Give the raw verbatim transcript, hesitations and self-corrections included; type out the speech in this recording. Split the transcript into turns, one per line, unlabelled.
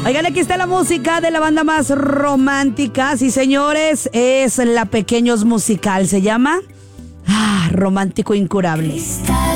Oigan, aquí está la música de la banda más romántica. Sí, señores, es La Pequeños Musical. Se llama ah, Romántico Incurable.